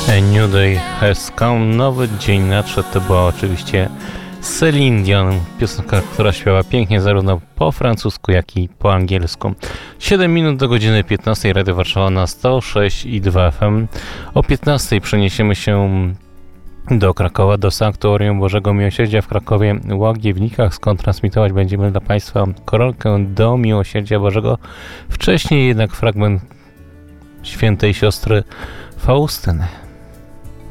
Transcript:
A New Day Has Come, nowy dzień nadszedł. To była oczywiście Celine Dion, piosenka, która śpiewa pięknie zarówno po francusku, jak i po angielsku. 7 minut do godziny 15, Radio Warszawa na 106,2 FM. O 15 przeniesiemy się do Krakowa, do Sanktuarium Bożego Miłosierdzia w Krakowie Łagiewnikach, skąd transmitować będziemy dla Państwa koronkę do Miłosierdzia Bożego. Wcześniej jednak fragment świętej siostry Faustyny.